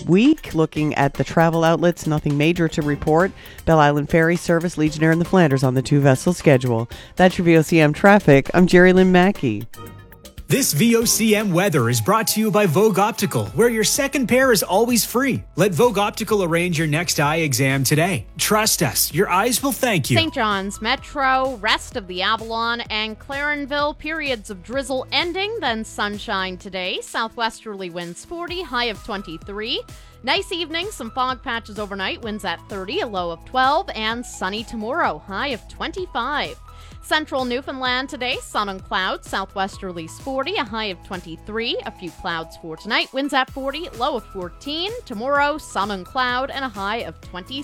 week. Looking at the travel outlets, nothing major to report. Belle Island Ferry service, Legionnaire and the Flanders on the 2-vessel schedule. That's your VOCM traffic. I'm Jerry Lynn Mackey. This VOCM weather is brought to you by Vogue Optical, where your second pair is always free. Let Vogue Optical arrange your next eye exam today. Trust us, your eyes will thank you. St. John's Metro, rest of the Avalon, and Clarenville, periods of drizzle ending, then sunshine today. Southwesterly winds 40, high of 23. Nice evening, some fog patches overnight, winds at 30, a low of 12, and sunny tomorrow, high of 25. Central Newfoundland today, sun and clouds, southwesterlies 40, a high of 23. A few clouds for tonight, winds at 40, low of 14. Tomorrow, sun and cloud, and a high of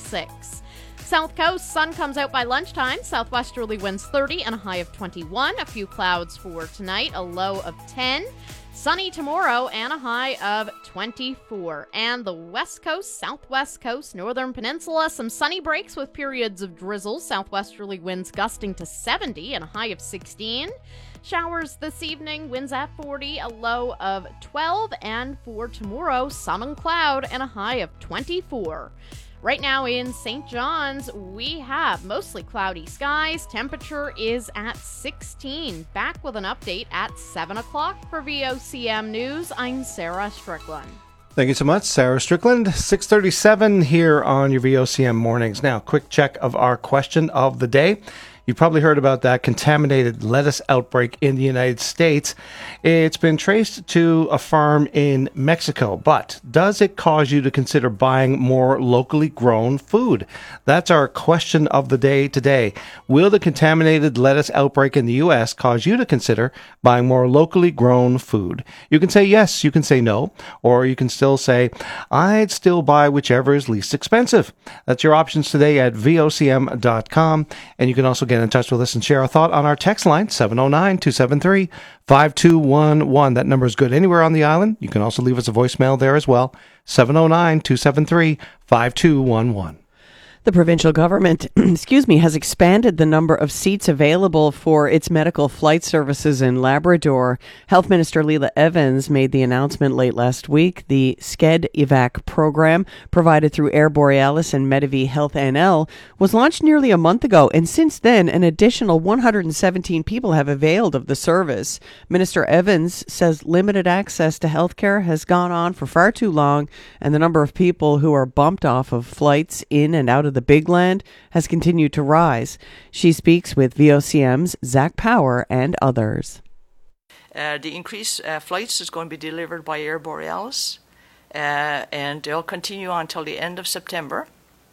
26. South Coast, sun comes out by lunchtime, southwesterly winds 30 and a high of 21. A few clouds for tonight, a low of 10. Sunny tomorrow and a high of 24. And the West Coast, Southwest Coast, Northern Peninsula, some sunny breaks with periods of drizzle. Southwesterly winds gusting to 70 and a high of 16. Showers this evening, winds at 40, a low of 12. And for tomorrow, sun and cloud and a high of 24. Right now in St. John's, we have mostly cloudy skies. Temperature is at 16. Back with an update at 7 o'clock for VOCM News. I'm Sarah Strickland. Thank you so much, Sarah Strickland. 6:37 here on your VOCM mornings. Now, quick check of our question of the day. You've probably heard about that contaminated lettuce outbreak in the United States. It's been traced to a farm in Mexico, but does it cause you to consider buying more locally grown food? That's our question of the day today. Will the contaminated lettuce outbreak in the U.S. cause you to consider buying more locally grown food? You can say yes, you can say no, or you can still say, I'd still buy whichever is least expensive. That's your options today at vocm.com, and you can also get in touch with us and share a thought on our text line, 709-273-5211. That number is good anywhere on the island. You can also leave us a voicemail there as well, 709-273-5211. The provincial government, has expanded the number of seats available for its medical flight services in Labrador. Health Minister Leela Evans made the announcement late last week. The SCED evac program, provided through Air Borealis and Medivie Health NL, was launched nearly a month ago, and since then, an additional 117 people have availed of the service. Minister Evans says limited access to healthcare has gone on for far too long, and the number of people who are bumped off of flights in and out of the Big Land has continued to rise. She speaks with VOCM's Zach Power and others. The increased flights is going to be delivered by Air Borealis, and they'll continue until the end of September.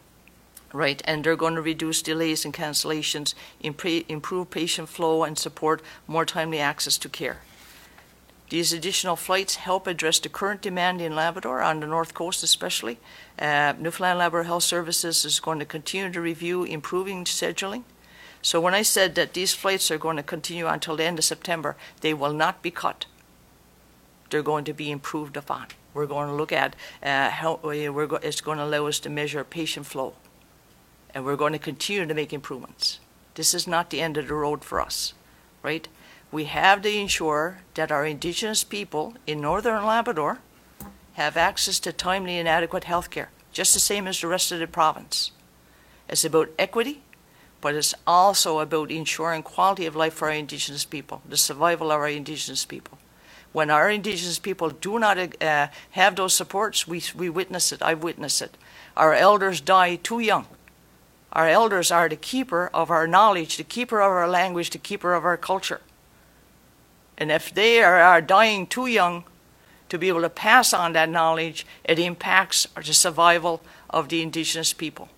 Right, and they're going to reduce delays and cancellations, improve patient flow and support more timely access to care. These additional flights help address the current demand in Labrador, on the North Coast especially. Newfoundland Labrador Health Services is going to continue to review improving scheduling. So when I said that these flights are going to continue until the end of September, they will not be cut. They're going to be improved upon. We're going to look at how it's going to allow us to measure patient flow. And we're going to continue to make improvements. This is not the end of the road for us, right? We have to ensure that our Indigenous people in Northern Labrador have access to timely and adequate health care, just the same as the rest of the province. It's about equity, but it's also about ensuring quality of life for our Indigenous people, the survival of our Indigenous people. When our Indigenous people do not have those supports, we witness it. I've witnessed it. Our elders die too young. Our elders are the keeper of our knowledge, the keeper of our language, the keeper of our culture. And if they are dying too young to be able to pass on that knowledge, it impacts the survival of the Indigenous people,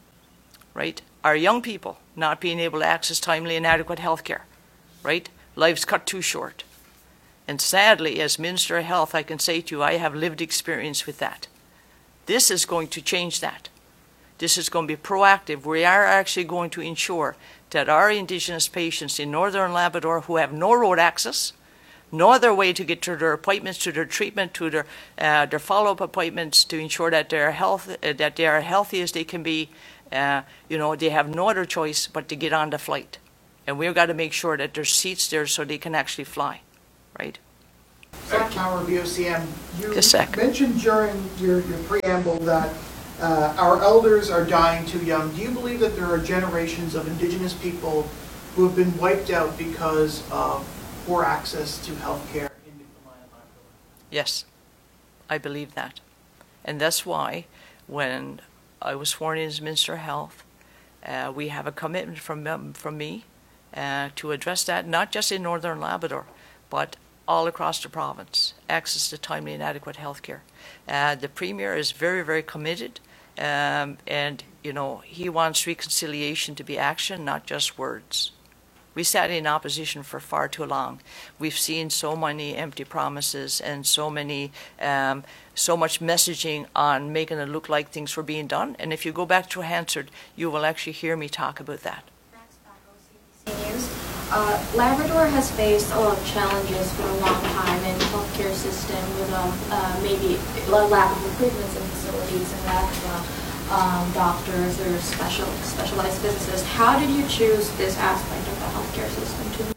right? Our young people not being able to access timely and adequate health care, right? Lives cut too short. And sadly, as Minister of Health, I can say to you, I have lived experience with that. This is going to change that. This is going to be proactive. We are actually going to ensure that our Indigenous patients in Northern Labrador who have no road access, no other way to get to their appointments, to their treatment, to their follow-up appointments, to ensure that they are healthy as they can be, they have no other choice but to get on the flight. And we've got to make sure that there's seats there so they can actually fly, right? Zach Power, VOCM. You Yes, Zach. mentioned during your preamble that our elders are dying too young. Do you believe that there are generations of Indigenous people who have been wiped out because of poor access to health care in Newfoundland and Labrador? Yes, I believe that. And that's why when I was sworn in as Minister of Health, we have a commitment from me to address that, not just in Northern Labrador, but all across the province, access to timely and adequate health care. The Premier is very, very committed, and, you know, he wants reconciliation to be action, not just words. We sat in opposition for far too long. We've seen so many empty promises and so much messaging on making it look like things were being done. And if you go back to Hansard, you will actually hear me talk about that. CBC News. Labrador has faced a lot of challenges for a long time in the healthcare system with maybe a lack of improvements in facilities and lack of doctors or specialized businesses. How did you choose this aspect of the healthcare system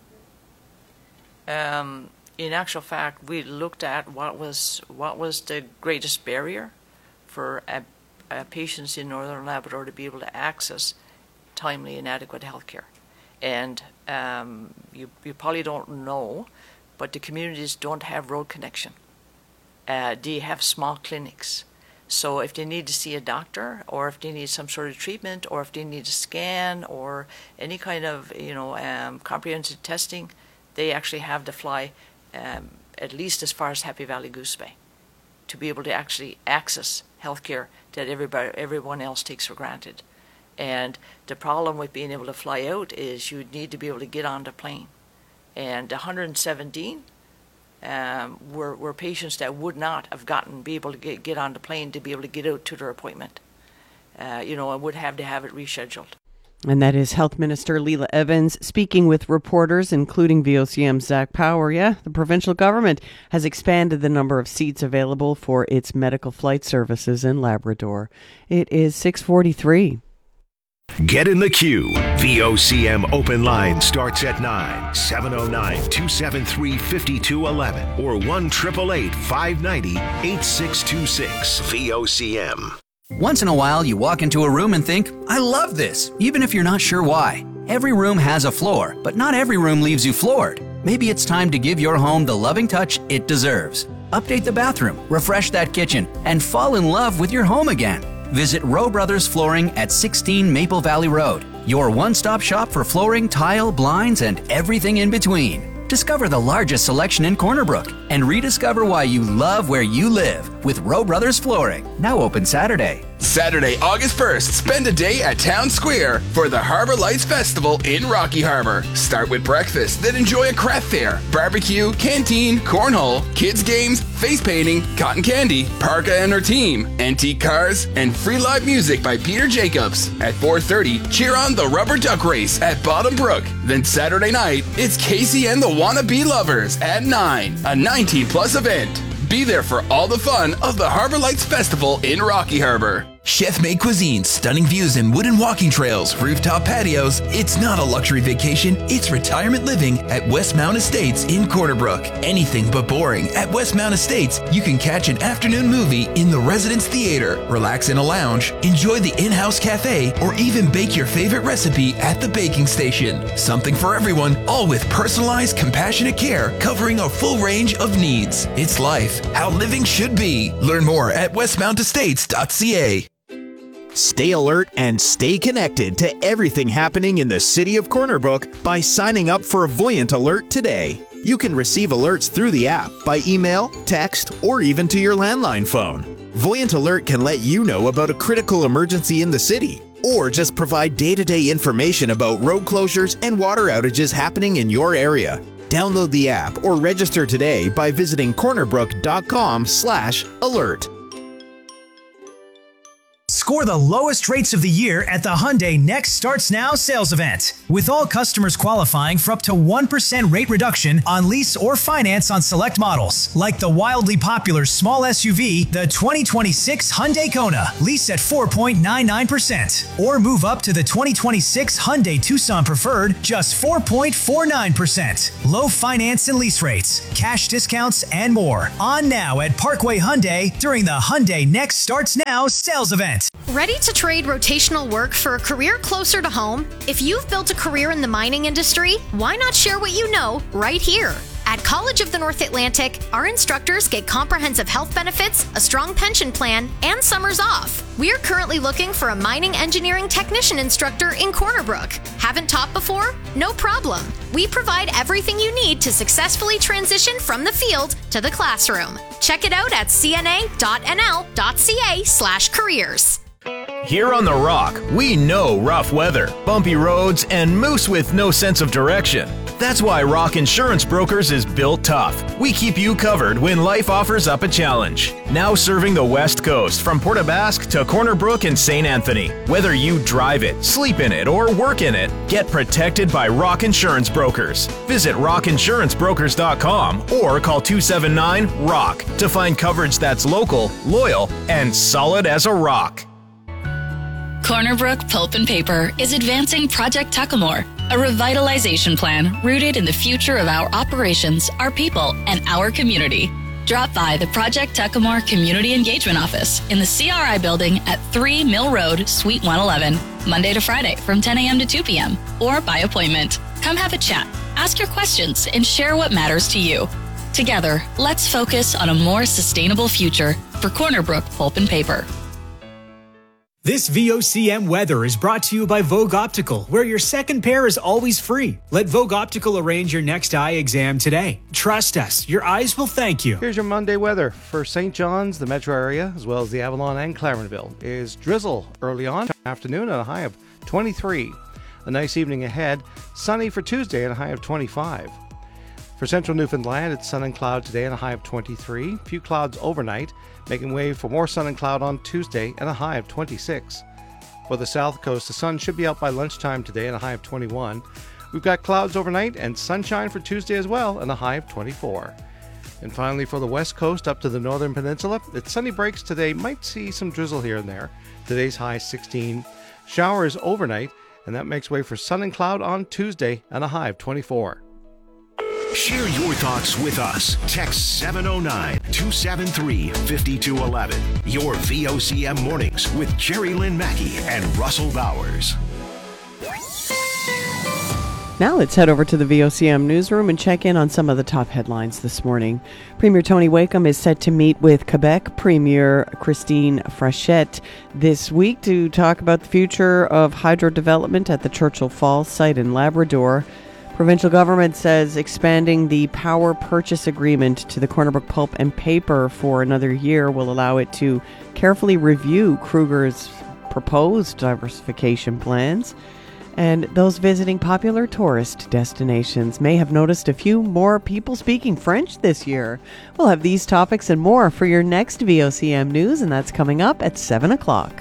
to? In actual fact, we looked at what was the greatest barrier for patients in Northern Labrador to be able to access timely and adequate health care. And you probably don't know, but the communities don't have road connection. They have small clinics. So if they need to see a doctor, or if they need some sort of treatment, or if they need a scan, or any kind of comprehensive testing, they actually have to fly at least as far as Happy Valley Goose Bay to be able to actually access healthcare that everyone else takes for granted. And the problem with being able to fly out is you need to be able to get on the plane. And 117 were patients that would not have be able to get on the plane to be able to get out to their appointment. And would have to have it rescheduled. And that is Health Minister Leela Evans speaking with reporters, including VOCM's Zach Power. Yeah, the provincial government has expanded the number of seats available for its medical flight services in Labrador. It is 6:43. Get in the queue. VOCM Open Line starts at 9, 709-273-5211 or 1-888-590-8626. VOCM. Once in a while, you walk into a room and think, I love this, even if you're not sure why. Every room has a floor, but not every room leaves you floored. Maybe it's time to give your home the loving touch it deserves. Update the bathroom, refresh that kitchen, and fall in love with your home again. Visit Rowe Brothers Flooring at 16 Maple Valley Road, your one-stop shop for flooring, tile, blinds, and everything in between. Discover the largest selection in Corner Brook and rediscover why you love where you live with Rowe Brothers Flooring. Now open Saturday. Saturday, August 1st, spend a day at Town Square for the Harbor Lights Festival in Rocky Harbor. Start with breakfast, then enjoy a craft fair, barbecue, canteen, cornhole, kids games, face painting, cotton candy, Parka and her team, antique cars, and free live music by Peter Jacobs. At 4:30, cheer on the Rubber Duck Race at Bottom Brook. Then Saturday night, it's Casey and the Wannabe Lovers at 9, a 19-plus event. Be there for all the fun of the Harbor Lights Festival in Rocky Harbor. Chef-made cuisine, stunning views and wooden walking trails, rooftop patios. It's not a luxury vacation, it's retirement living at Westmount Estates in Corner Brook. Anything but boring. At Westmount Estates, you can catch an afternoon movie in the Residence Theater, relax in a lounge, enjoy the in-house cafe, or even bake your favorite recipe at the baking station. Something for everyone, all with personalized, compassionate care covering a full range of needs. It's life, how living should be. Learn more at westmountestates.ca. Stay alert and stay connected to everything happening in the city of Corner Brook by signing up for Voyant Alert today. You can receive alerts through the app by email, text, or even to your landline phone. Voyant Alert can let you know about a critical emergency in the city, or just provide day-to-day information about road closures and water outages happening in your area. Download the app or register today by visiting cornerbrook.com/alert. Score the lowest rates of the year at the Hyundai Next Starts Now sales event. With all customers qualifying for up to 1% rate reduction on lease or finance on select models, like the wildly popular small SUV, the 2026 Hyundai Kona, lease at 4.99%. Or move up to the 2026 Hyundai Tucson Preferred, just 4.49%. Low finance and lease rates, cash discounts, and more. On now at Parkway Hyundai during the Hyundai Next Starts Now sales event. Ready to trade rotational work for a career closer to home? If you've built a career in the mining industry, why not share what you know right here? At College of the North Atlantic, our instructors get comprehensive health benefits, a strong pension plan, and summers off. We're currently looking for a mining engineering technician instructor in Corner Brook. Haven't taught before? No problem. We provide everything you need to successfully transition from the field to the classroom. Check it out at cna.nl.ca/careers. Here on The Rock, we know rough weather, bumpy roads, and moose with no sense of direction. That's why Rock Insurance Brokers is built tough. We keep you covered when life offers up a challenge. Now serving the West Coast from Port aux Basques to Corner Brook and St. Anthony. Whether you drive it, sleep in it, or work in it, get protected by Rock Insurance Brokers. Visit rockinsurancebrokers.com or call 279-ROCK to find coverage that's local, loyal, and solid as a rock. Corner Brook Pulp and Paper is advancing Project Tuckamore, a revitalization plan rooted in the future of our operations, our people, and our community. Drop by the Project Tuckamore Community Engagement Office in the CRI building at 3 Mill Road, Suite 111, Monday to Friday from 10 a.m. to 2 p.m. or by appointment. Come have a chat, ask your questions, and share what matters to you. Together, let's focus on a more sustainable future for Corner Brook Pulp and Paper. This VOCM weather is brought to you by Vogue Optical, where your second pair is always free. Let Vogue Optical arrange your next eye exam today. Trust us, your eyes will thank you. Here's your Monday weather for St. John's, the metro area, as well as the Avalon and Clarenville. Is drizzle early on, afternoon at a high of 23. A nice evening ahead, sunny for Tuesday at a high of 25. For central Newfoundland, it's sun and cloud today and a high of 23. Few clouds overnight, making way for more sun and cloud on Tuesday and a high of 26. For the south coast, the sun should be out by lunchtime today and a high of 21. We've got clouds overnight and sunshine for Tuesday as well and a high of 24. And finally, for the west coast up to the northern peninsula, it's sunny breaks today. Might see some drizzle here and there. Today's high 16. Showers overnight, and that makes way for sun and cloud on Tuesday and a high of 24. Share your thoughts with us. Text 709-273-5211. Your VOCM mornings with Jerry Lynn Mackey and Russell Bowers. Now let's head over to the VOCM newsroom and check in on some of the top headlines this morning. Premier Tony Wakeham is set to meet with Quebec Premier Christine Frechette this week to talk about the future of hydro development at the Churchill Falls site in Labrador. Provincial government says expanding the power purchase agreement to the Corner Brook Pulp and Paper for another year will allow it to carefully review Kruger's proposed diversification plans. And those visiting popular tourist destinations may have noticed a few more people speaking French this year. We'll have these topics and more for your next VOCM news, and that's coming up at 7 o'clock.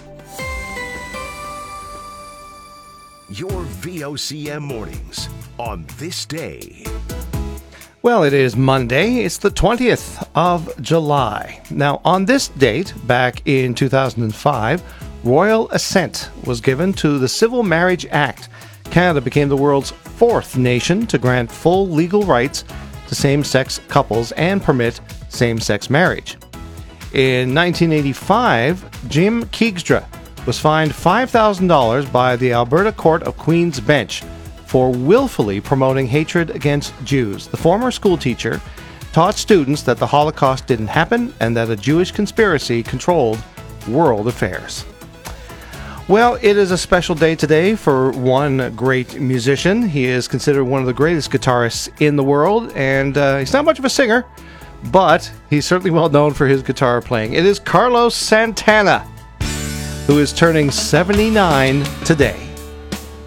Your VOCM mornings on this day. Well, it is Monday. It's the 20th of July. Now, on this date, back in 2005, royal assent was given to the Civil Marriage Act. Canada became the world's fourth nation to grant full legal rights to same-sex couples and permit same-sex marriage. In 1985, Jim Keegstra was fined $5,000 by the Alberta Court of Queen's Bench for willfully promoting hatred against Jews. The former schoolteacher taught students that the Holocaust didn't happen and that a Jewish conspiracy controlled world affairs. Well, it is a special day today for one great musician. He is considered one of the greatest guitarists in the world, and he's not much of a singer, but he's certainly well known for his guitar playing. It is Carlos Santana, who is turning 79 today.